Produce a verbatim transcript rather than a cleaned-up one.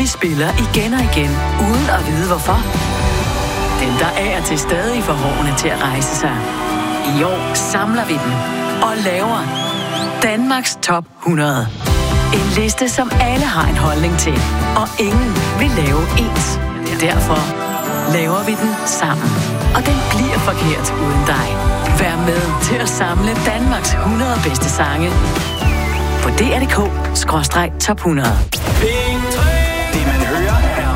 vi spiller igen og igen, uden at vide hvorfor. Dem, der er til stadig for hårene til at rejse sig. I år samler vi dem og laver Danmarks Top hundrede. En liste, som alle har en holdning til, og ingen vil lave ens. Derfor laver vi den sammen. Og den bliver forkert uden dig. Vær med til at samle Danmarks hundrede bedste sange på D R punktum D K skråstreg top hundrede. Det man hører